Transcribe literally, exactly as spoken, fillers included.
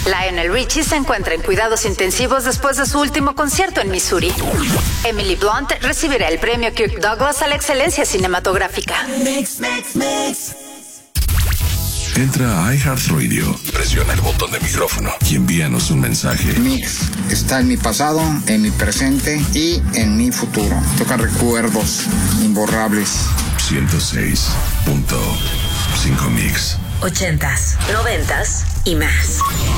Lionel Richie se encuentra en cuidados intensivos después de su último concierto en Missouri. Emily Blunt recibirá el premio Kirk Douglas a la excelencia cinematográfica. Mix, mix, mix. Entra a iHeartRadio, presiona el botón de micrófono y envíanos un mensaje. Mix está en mi pasado, en mi presente y en mi futuro. Toca recuerdos imborrables. ciento seis punto cinco Mix. Ochentas, noventas y más.